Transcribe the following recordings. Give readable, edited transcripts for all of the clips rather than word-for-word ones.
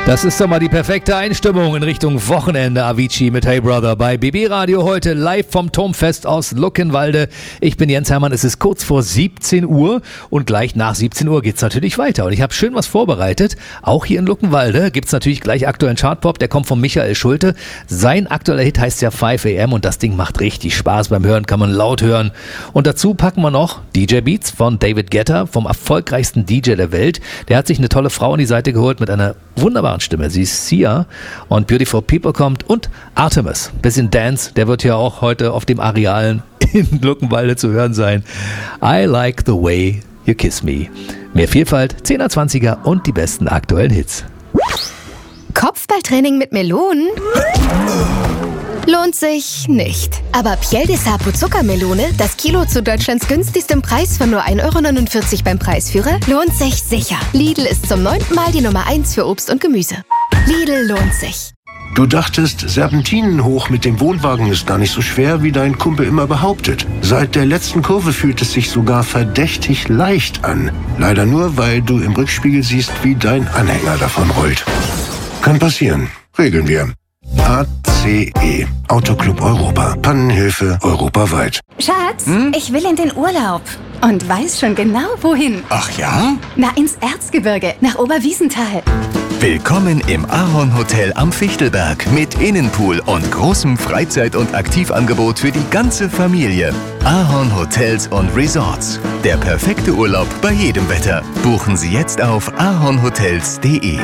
Das ist doch mal die perfekte Einstimmung in Richtung Wochenende. Avicii mit Hey Brother bei BB Radio heute live vom Turmfest aus Luckenwalde. Ich bin Jens Hermann, es ist kurz vor 17 Uhr und gleich nach 17 Uhr geht's natürlich weiter. Und ich habe schön was vorbereitet. Auch hier in Luckenwalde gibt's natürlich gleich aktuellen Chartpop. Der kommt von Michael Schulte. Sein aktueller Hit heißt ja 5 AM und das Ding macht richtig Spaß beim Hören, kann man laut hören. Und dazu packen wir noch DJ Beats von David Guetta, vom erfolgreichsten DJ der Welt. Der hat sich eine tolle Frau an die Seite geholt mit einer wunderbaren Stimme. Sie ist Sia und Beautiful People kommt und Artemis. Bisschen Dance, der wird ja auch heute auf dem Arealen in Luckenwalde zu hören sein. I like the way you kiss me. Mehr Vielfalt, 10er, 20er und die besten aktuellen Hits. Kopfballtraining mit Melonen? Lohnt sich nicht. Aber Piel de Sapo Zuckermelone, das Kilo zu Deutschlands günstigstem Preis von nur 1,49 € beim Preisführer, lohnt sich sicher. Lidl ist zum 9. Mal die Nummer 1 für Obst und Gemüse. Lidl lohnt sich. Du dachtest, Serpentinen hoch mit dem Wohnwagen ist gar nicht so schwer, wie dein Kumpel immer behauptet. Seit der letzten Kurve fühlt es sich sogar verdächtig leicht an. Leider nur, weil du im Rückspiegel siehst, wie dein Anhänger davon rollt. Kann passieren. Regeln wir. ACE, Autoclub Europa. Pannenhilfe europaweit. Schatz, ich will in den Urlaub. Und weiß schon genau, wohin. Ach ja? Na, ins Erzgebirge, nach Oberwiesenthal. Willkommen im Ahorn Hotel am Fichtelberg mit Innenpool und großem Freizeit- und Aktivangebot für die ganze Familie. Ahorn Hotels und Resorts. Der perfekte Urlaub bei jedem Wetter. Buchen Sie jetzt auf ahornhotels.de.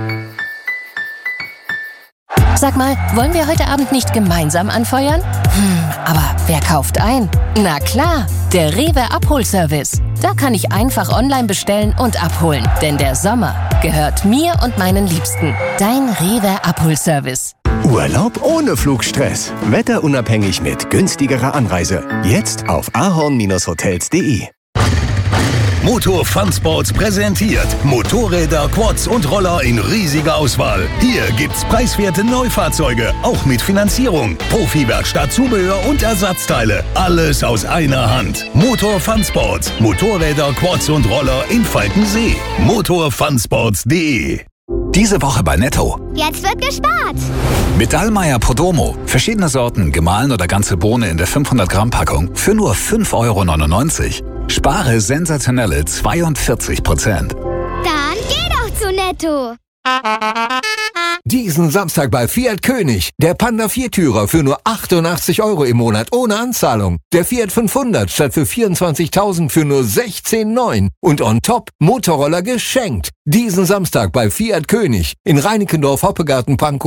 Sag mal, wollen wir heute Abend nicht gemeinsam anfeuern? Aber wer kauft ein? Na klar, der Rewe Abholservice. Da kann ich einfach online bestellen und abholen. Denn der Sommer gehört mir und meinen Liebsten. Dein Rewe Abholservice. Urlaub ohne Flugstress. Wetterunabhängig mit günstigerer Anreise. Jetzt auf ahorn-hotels.de. Motor Fun Sports präsentiert Motorräder, Quads und Roller in riesiger Auswahl. Hier gibt's preiswerte Neufahrzeuge, auch mit Finanzierung, Profi-Werkstatt, Zubehör und Ersatzteile. Alles aus einer Hand. Motor Fun Sports. Motorräder, Quads und Roller in Falkensee. motorfunsports.de. Diese Woche bei Netto. Jetzt wird gespart. Mit Dallmayr Podromo. Verschiedene Sorten, gemahlen oder ganze Bohne in der 500 Gramm Packung für nur 5,99 €. Spare sensationelle 42%. Dann geh doch zu Netto. Diesen Samstag bei Fiat König. Der Panda Viertürer für nur 88 € im Monat ohne Anzahlung. Der Fiat 500 statt für 24.000 für nur 16,9. Und on top Motorroller geschenkt. Diesen Samstag bei Fiat König in Reinickendorf, Hoppegarten, Pankow.